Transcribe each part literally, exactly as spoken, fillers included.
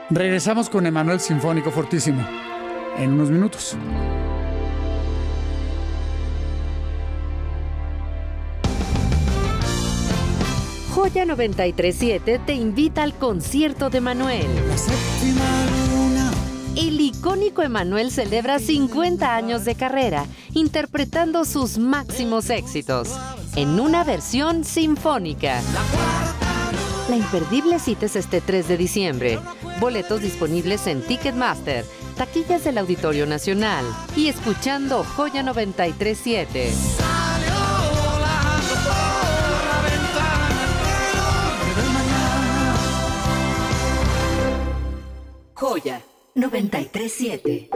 Regresamos con Emanuel Sinfónico Fortísimo en unos minutos. Joya noventa y tres punto siete te invita al concierto de Emanuel. La séptima luna. El icónico Emanuel celebra cincuenta años de carrera, interpretando sus máximos éxitos, en una versión sinfónica. La imperdible cita es este tres de diciembre. Boletos disponibles en Ticketmaster, taquillas del Auditorio Nacional y escuchando Joya noventa y tres punto siete. Joya noventa y tres punto siete.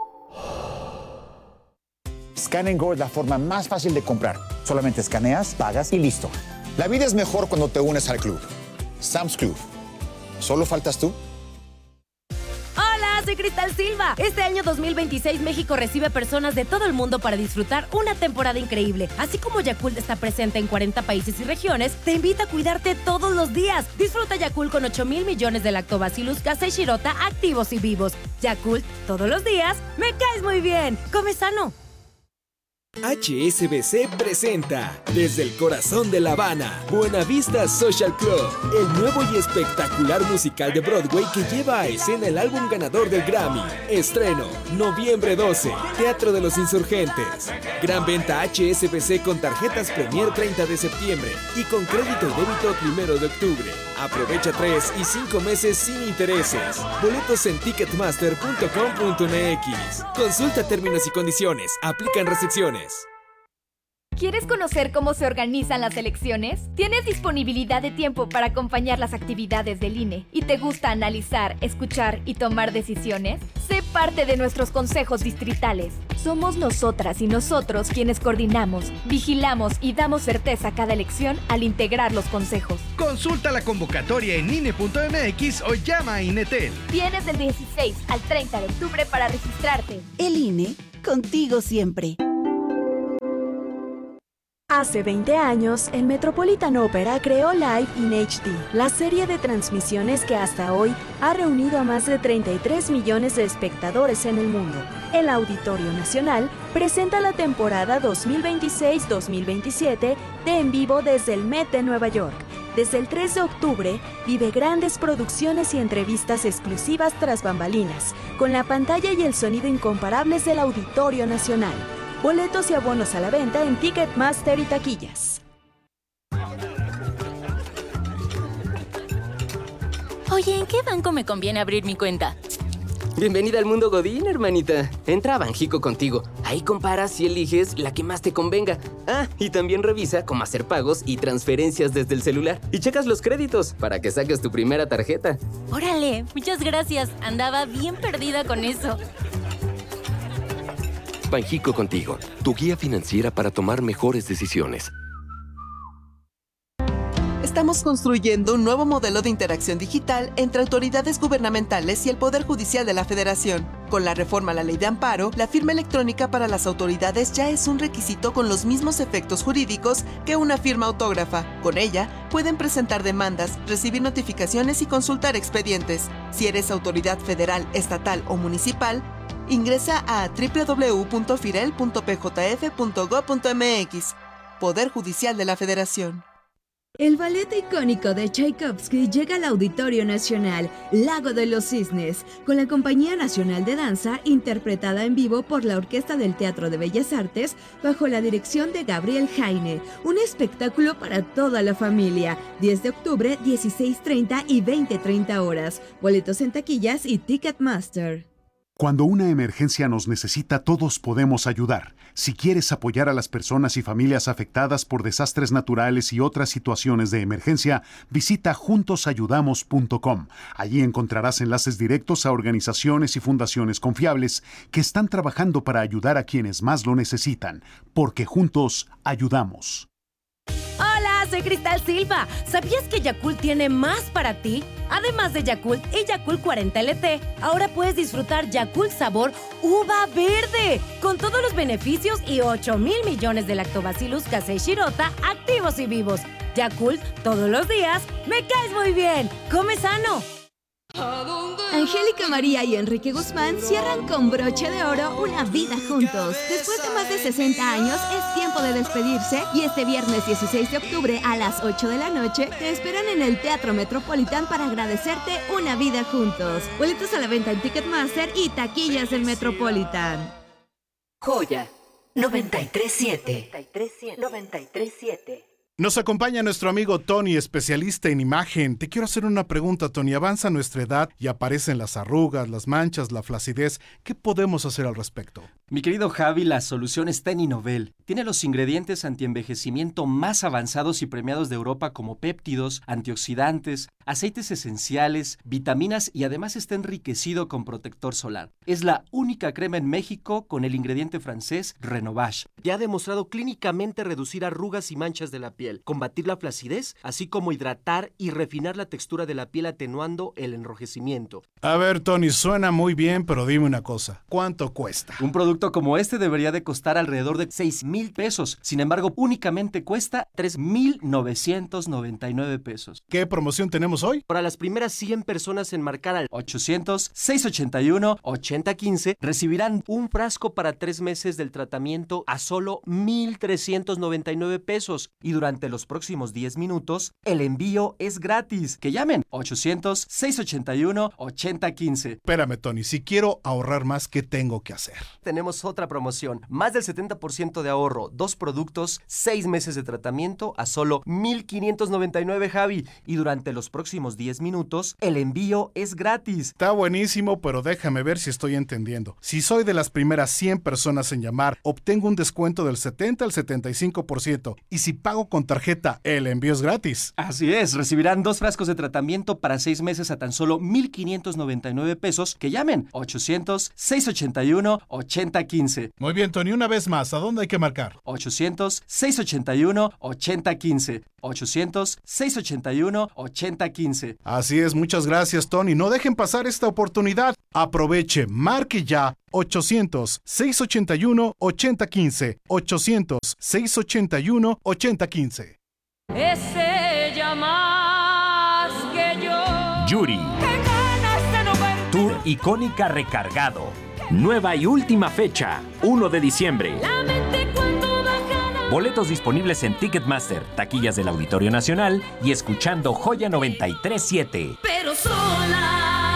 Scan and Go es la forma más fácil de comprar. Solamente escaneas, pagas y listo. La vida es mejor cuando te unes al club. Sam's Club. ¿Solo faltas tú? Hola, soy Cristal Silva. Este año dos mil veintiséis México recibe personas de todo el mundo para disfrutar una temporada increíble. Así como Yakult está presente en cuarenta países y regiones, te invita a cuidarte todos los días. Disfruta Yakult con ocho mil millones de Lactobacillus casei shirota activos y vivos. Yakult, todos los días, me caes muy bien. Come sano. H S B C presenta desde el corazón de La Habana, Buena Vista Social Club, el nuevo y espectacular musical de Broadway que lleva a escena el álbum ganador del Grammy. Estreno, noviembre doce, Teatro de los Insurgentes. Gran venta H S B C con tarjetas Premier treinta de septiembre y con crédito y débito primero de octubre. Aprovecha tres y cinco meses sin intereses. Boletos en ticketmaster punto com punto m x. Consulta términos y condiciones. Aplican restricciones. ¿Quieres conocer cómo se organizan las elecciones? ¿Tienes disponibilidad de tiempo para acompañar las actividades del I N E? ¿Y te gusta analizar, escuchar y tomar decisiones? Sé parte de nuestros consejos distritales. Somos nosotras y nosotros quienes coordinamos, vigilamos y damos certeza a cada elección al integrar los consejos. Consulta la convocatoria en I N E punto m x o llama a INETEL. Tienes del dieciséis al treinta de octubre para registrarte. El I N E, contigo siempre. Hace veinte años, el Metropolitan Opera creó Live in H D, la serie de transmisiones que hasta hoy ha reunido a más de treinta y tres millones de espectadores en el mundo. El Auditorio Nacional presenta la temporada dos mil veintiséis dos mil veintisiete de En Vivo desde el Met de Nueva York. Desde el tres de octubre, vive grandes producciones y entrevistas exclusivas tras bambalinas, con la pantalla y el sonido incomparables del Auditorio Nacional. Boletos y abonos a la venta en Ticketmaster y taquillas. Oye, ¿en qué banco me conviene abrir mi cuenta? Bienvenida al mundo Godín, hermanita. Entra a Banjico contigo. Ahí comparas y eliges la que más te convenga. Ah, y también revisa cómo hacer pagos y transferencias desde el celular. Y checas los créditos para que saques tu primera tarjeta. Órale, muchas gracias. Andaba bien perdida con eso. Banjico contigo, tu guía financiera para tomar mejores decisiones. Estamos construyendo un nuevo modelo de interacción digital entre autoridades gubernamentales y el Poder Judicial de la Federación. Con la reforma a la Ley de Amparo, la firma electrónica para las autoridades ya es un requisito con los mismos efectos jurídicos que una firma autógrafa. Con ella, pueden presentar demandas, recibir notificaciones y consultar expedientes. Si eres autoridad federal, estatal o municipal, ingresa a doble u doble u doble u punto firel punto p j f punto gob punto m x. Poder Judicial de la Federación. El ballet icónico de Tchaikovsky llega al Auditorio Nacional, Lago de los Cisnes, con la Compañía Nacional de Danza, interpretada en vivo por la Orquesta del Teatro de Bellas Artes, bajo la dirección de Gabriel Jaine. Un espectáculo para toda la familia. diez de octubre, dieciséis treinta y veinte treinta horas. Boletos en taquillas y Ticketmaster. Cuando una emergencia nos necesita, todos podemos ayudar. Si quieres apoyar a las personas y familias afectadas por desastres naturales y otras situaciones de emergencia, visita juntos ayudamos punto com. Allí encontrarás enlaces directos a organizaciones y fundaciones confiables que están trabajando para ayudar a quienes más lo necesitan, porque juntos ayudamos. Hola, soy Cristal Silva. ¿Sabías que Yakult tiene más para ti? Además de Yakult y Yakult cuarenta L T, ahora puedes disfrutar Yakult sabor uva verde, con todos los beneficios y ocho mil millones de Lactobacillus casei shirota activos y vivos. Yakult, todos los días, me caes muy bien. Come sano. ¿A dónde Angélica María y Enrique Guzmán cierran con broche de oro una vida juntos. Después de más de sesenta años, es tiempo de despedirse y este viernes dieciséis de octubre a las ocho de la noche te esperan en el Teatro Metropolitan para agradecerte una vida juntos. Boletos a la venta en Ticketmaster y taquillas del Metropolitan. Joya noventa y tres siete. noventa y tres siete. Nos acompaña nuestro amigo Tony, especialista en imagen. Te quiero hacer una pregunta, Tony. Avanza nuestra edad y aparecen las arrugas, las manchas, la flacidez. ¿Qué podemos hacer al respecto? Mi querido Javi, la solución está en Inovel. Tiene los ingredientes antienvejecimiento más avanzados y premiados de Europa como péptidos, antioxidantes, aceites esenciales, vitaminas y además está enriquecido con protector solar. Es la única crema en México con el ingrediente francés Renovage. Ya ha demostrado clínicamente reducir arrugas y manchas de la piel, combatir la flacidez, así como hidratar y refinar la textura de la piel atenuando el enrojecimiento. A ver, Tony, suena muy bien, pero dime una cosa. ¿Cuánto cuesta? Un producto como este debería de costar alrededor de seis mil pesos. Sin embargo, únicamente cuesta tres mil novecientos noventa y nueve pesos. ¿Qué promoción tenemos hoy? Para las primeras cien personas en marcar al ochocientos, seiscientos ochenta y uno, ochenta quince recibirán un frasco para tres meses del tratamiento a solo mil trescientos noventa y nueve pesos. Y durante los próximos diez minutos, el envío es gratis. Que llamen ochocientos, seiscientos ochenta y uno, ochenta quince. Espérame, Tony, si quiero ahorrar más, ¿qué tengo que hacer? Tenemos otra promoción. Más del setenta por ciento de ahorro. Dos productos, seis meses de tratamiento a solo mil quinientos noventa y nueve, Javi. Y durante los próximos diez minutos, el envío es gratis. Está buenísimo, pero déjame ver si estoy entendiendo. Si soy de las primeras cien personas en llamar, obtengo un descuento del setenta al setenta y cinco por ciento. Y si pago con tarjeta, el envío es gratis. Así es, recibirán dos frascos de tratamiento para seis meses a tan solo mil quinientos noventa y nueve pesos. Que llamen ochocientos, seiscientos ochenta y uno, ochenta quince. Muy bien, Tony, una vez más, ¿a dónde hay que marcar? ochocientos, seiscientos ochenta y uno, ochenta quince. ochocientos, seiscientos ochenta y uno, ochenta quince. Así es, muchas gracias, Tony. No dejen pasar esta oportunidad. Aproveche, marque ya ochocientos, seiscientos ochenta y uno, ochenta quince. ochocientos, seiscientos ochenta y uno, ochenta quince. Es ella más que yo. Yuri. Tour Icónica recargado. Nueva y última fecha, primero de diciembre. Boletos disponibles en Ticketmaster, taquillas del Auditorio Nacional y escuchando Joya noventa y tres siete. Pero sola.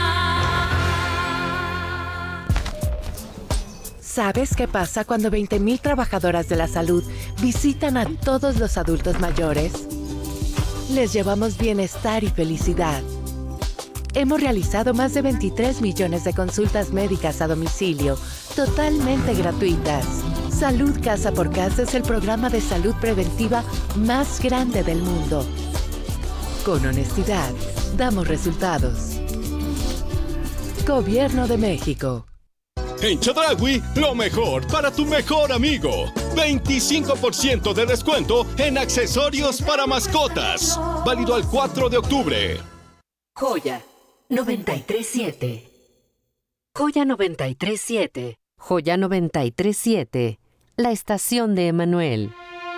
¿Sabes qué pasa cuando veinte mil trabajadoras de la salud visitan a todos los adultos mayores? Les llevamos bienestar y felicidad. Hemos realizado más de veintitrés millones de consultas médicas a domicilio, totalmente gratuitas. Salud Casa por Casa es el programa de salud preventiva más grande del mundo. Con honestidad, damos resultados. Gobierno de México. En Chedraui, lo mejor para tu mejor amigo. veinticinco por ciento de descuento en accesorios para mascotas. Válido al cuatro de octubre. Joya noventa y tres siete. Joya noventa y tres siete. Joya noventa y tres siete. La estación de Emanuel.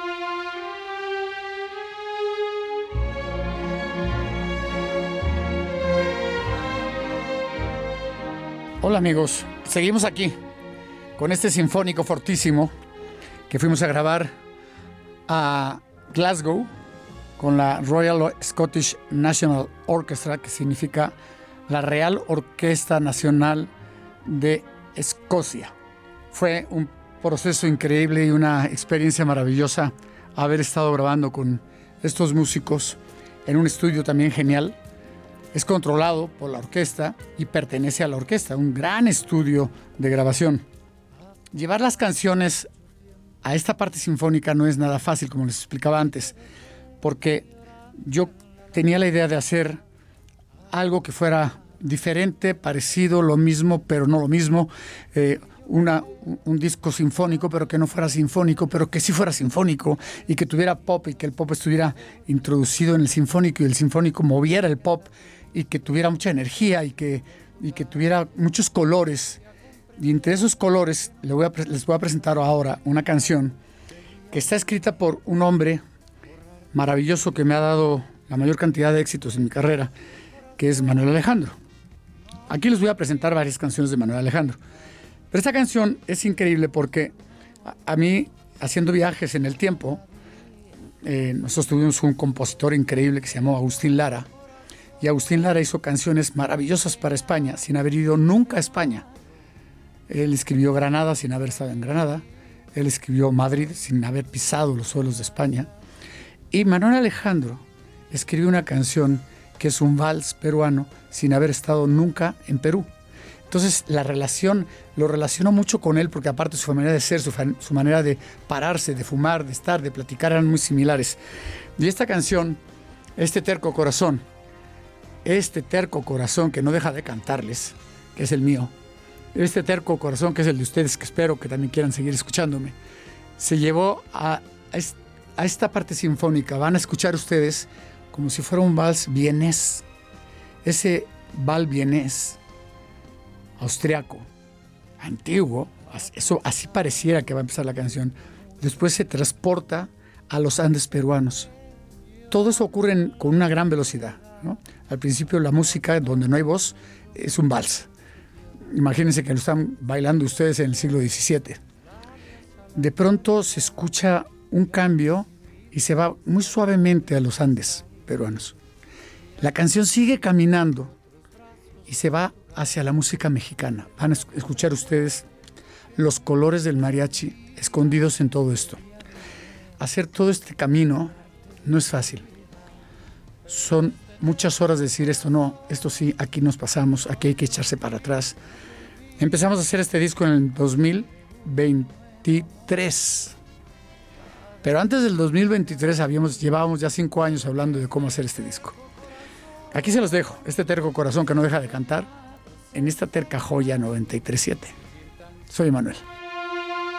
Hola amigos, seguimos aquí con este sinfónico fortísimo que fuimos a grabar a Glasgow con la Royal Scottish National Orchestra, que significa la Real Orquesta Nacional de Escocia. Fue un proceso increíble y una experiencia maravillosa haber estado grabando con estos músicos en un estudio también genial. Es controlado por la orquesta y pertenece a la orquesta, un gran estudio de grabación. Llevar las canciones a esta parte sinfónica no es nada fácil, como les explicaba antes, porque yo tenía la idea de hacer algo que fuera diferente, parecido, lo mismo, pero no lo mismo, eh, una, un disco sinfónico, pero que no fuera sinfónico, pero que sí fuera sinfónico, y que tuviera pop, y que el pop estuviera introducido en el sinfónico, y el sinfónico moviera el pop, y que tuviera mucha energía, y que, y que tuviera muchos colores. Y entre esos colores les voy, a, les voy a presentar ahora una canción que está escrita por un hombre maravilloso que me ha dado la mayor cantidad de éxitos en mi carrera, que es Manuel Alejandro. Aquí les voy a presentar varias canciones de Manuel Alejandro. Pero esta canción es increíble porque a, a mí, haciendo viajes en el tiempo, eh, nosotros tuvimos un compositor increíble que se llamó Agustín Lara. Y Agustín Lara hizo canciones maravillosas para España, sin haber ido nunca a España. Él escribió Granada sin haber estado en Granada. Él escribió Madrid sin haber pisado los suelos de España. Y Manuel Alejandro escribió una canción que es un vals peruano sin haber estado nunca en Perú. Entonces la relación, lo relaciono mucho con él porque aparte su manera de ser, su, su manera de pararse, de fumar, de estar, de platicar eran muy similares. Y esta canción, este terco corazón, este terco corazón que no deja de cantarles, que es el mío, este terco corazón que es el de ustedes, que espero que también quieran seguir escuchándome, se llevó a, a esta parte sinfónica. Van a escuchar ustedes como si fuera un vals vienés, ese vals vienés austriaco, antiguo, eso así pareciera que va a empezar la canción. Después se transporta a los Andes peruanos. Todo eso ocurre en, con una gran velocidad, ¿no? Al principio la música, donde no hay voz, es un vals. Imagínense que lo están bailando ustedes en el siglo diecisiete. De pronto se escucha un cambio y se va muy suavemente a los Andes peruanos. La canción sigue caminando y se va hacia la música mexicana. Van a escuchar ustedes los colores del mariachi escondidos en todo esto. Hacer todo este camino no es fácil. Son muchas horas de decir esto no, esto sí, aquí nos pasamos, aquí hay que echarse para atrás. Empezamos a hacer este disco en el dos mil veintitrés. Pero antes del dos mil veintitrés habíamos, llevábamos ya cinco años hablando de cómo hacer este disco. Aquí se los dejo, este terco corazón que no deja de cantar, en esta terca joya noventa y tres punto siete. Soy Manuel.